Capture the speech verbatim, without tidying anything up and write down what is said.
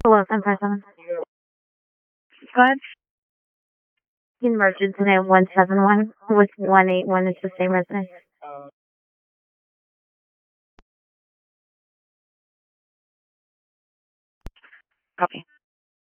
Hello, seven five seven. Go ahead. You can merge into name one seven one with one eight one. It's the same residence. Copy.